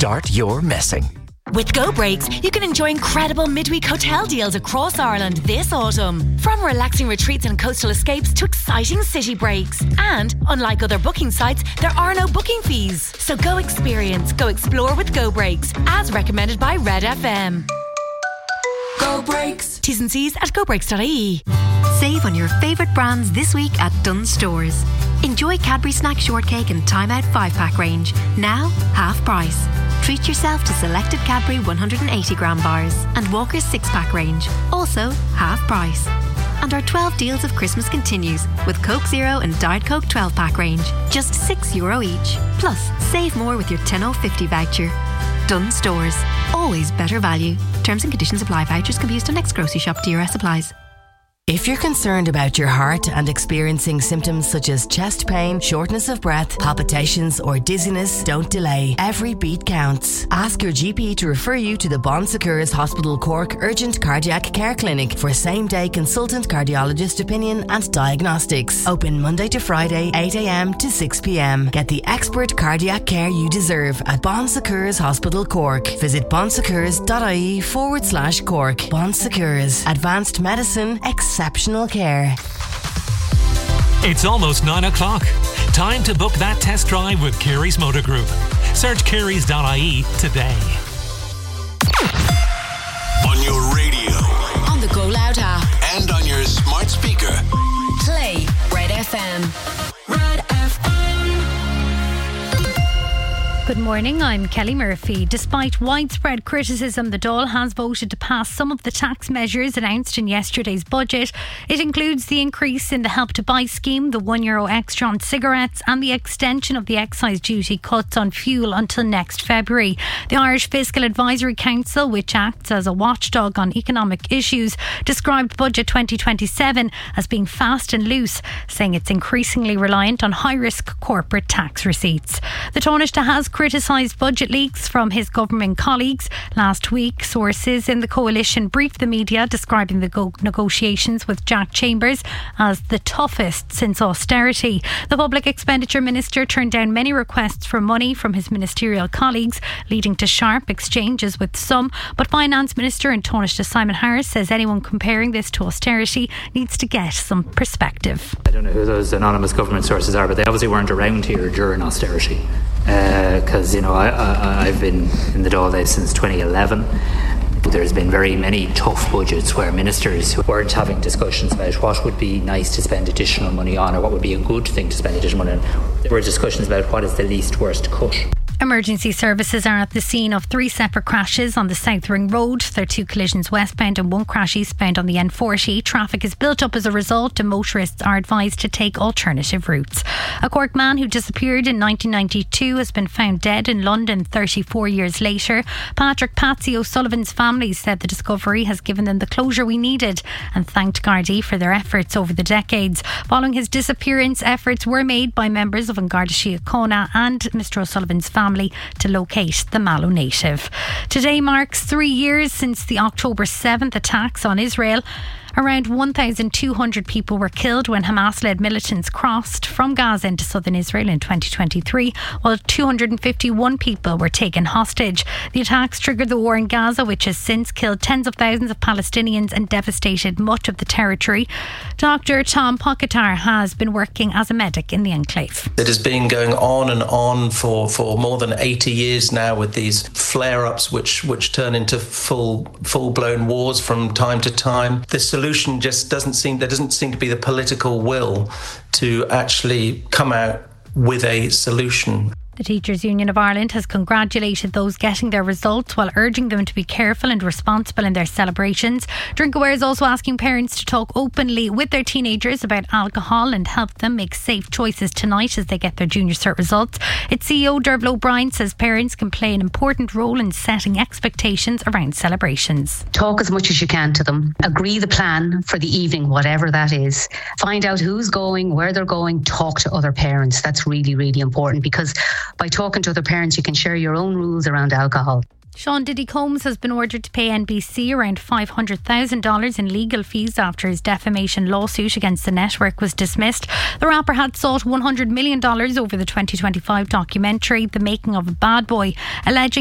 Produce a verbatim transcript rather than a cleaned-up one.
Start your messing. With Go Breaks, you can enjoy incredible midweek hotel deals across Ireland this autumn. From relaxing retreats and coastal escapes to exciting city breaks. And, unlike other booking sites, there are no booking fees. So go experience, go explore with Go Breaks, as recommended by Red F M. Go Breaks. T's and C's at go breaks dot I E. Save on your favourite brands this week at Dunnes Stores. Enjoy Cadbury Snack Shortcake and Time Out five pack range, now half price. Treat yourself to selected Cadbury one hundred eighty gram bars and Walker's six pack range, also half price. And our twelve deals of Christmas continues with Coke Zero and Diet Coke twelve pack range, just six euro each. Plus, save more with your ten oh fifty voucher. Dunnes Stores, always better value. Terms and conditions apply. Vouchers can be used on next grocery shop. D R S applies. If you're concerned about your heart and experiencing symptoms such as chest pain, shortness of breath, palpitations or dizziness, don't delay. Every beat counts. Ask your G P to refer you to the Bon Secours Hospital Cork Urgent Cardiac Care Clinic for same-day consultant cardiologist opinion and diagnostics. Open Monday to Friday, eight a.m. to six p.m. Get the expert cardiac care you deserve at Bon Secours Hospital Cork. Visit bonsecours.ie forward slash Cork. Bon Secours. Advanced medicine, exceptional care. It's almost nine o'clock. Time to book that test drive with Kerry's Motor Group. Search kerrys dot I E today. On your radio, On the Go Loud app, and on your smart speaker. play Red F M. Red F M. Good morning, I'm Kelly Murphy. Despite widespread criticism, the Dáil has voted to pass some of the tax measures announced in yesterday's budget. It includes the increase in the Help to Buy scheme, the one euro extra on cigarettes, and the extension of the excise duty cuts on fuel until next February. The Irish Fiscal Advisory Council, which acts as a watchdog on economic issues, described Budget twenty twenty-seven as being fast and loose, saying it's increasingly reliant on high-risk corporate tax receipts. The Taoiseach has criticised budget leaks from his government colleagues. Last week, sources in the coalition briefed the media describing the go- negotiations with Jack Chambers as the toughest since austerity. The Public Expenditure Minister turned down many requests for money from his ministerial colleagues, leading to sharp exchanges with some. But Finance Minister and Taoiseach Simon Harris says anyone comparing this to austerity needs to get some perspective. I don't know who those anonymous government sources are, but they obviously weren't around here during austerity. Because, uh, you know, I, I, I've been in the Dáil days since twenty eleven. There's been very many tough budgets where ministers who weren't having discussions about what would be nice to spend additional money on or what would be a good thing to spend additional money on. There were discussions about what is the least worst cut. Emergency services are at the scene of three separate crashes on the South Ring Road. There are two collisions westbound and one crash eastbound on the N forty. Traffic is built up as a result and motorists are advised to take alternative routes. A Cork man who disappeared in nineteen ninety-two has been found dead in London thirty-four years later. Patrick Patsy O'Sullivan's family said the discovery has given them the closure we needed and thanked Gardaí for their efforts over the decades. Following his disappearance, efforts were made by members of An Garda Síochána and Mister O'Sullivan's family to locate the Mallow native. Today marks three years since the October seventh attacks on Israel. Around one thousand two hundred people were killed when Hamas-led militants crossed from Gaza into southern Israel in twenty twenty-three, while two hundred fifty-one people were taken hostage. The attacks triggered the war in Gaza, which has since killed tens of thousands of Palestinians and devastated much of the territory. Doctor Tom Pocatar has been working as a medic in the enclave. It has been going on and on for, for more than eighty years now, with these flare-ups which, which turn into full, full-blown wars from time to time. This solution just doesn't seem, there doesn't seem to be the political will to actually come out with a solution. The Teachers' Union of Ireland has congratulated those getting their results while urging them to be careful and responsible in their celebrations. Drinkaware is also asking parents to talk openly with their teenagers about alcohol and help them make safe choices tonight as they get their junior cert results. Its C E O Derval O'Brien says parents can play an important role in setting expectations around celebrations. Talk as much as you can to them. Agree the plan for the evening, whatever that is. Find out who's going, where they're going. Talk to other parents. That's really, really important, because by talking to other parents, you can share your own rules around alcohol. Sean Diddy Combs has been ordered to pay N B C around five hundred thousand dollars in legal fees after his defamation lawsuit against the network was dismissed. The rapper had sought one hundred million dollars over the twenty twenty-five documentary The Making of a Bad Boy, alleging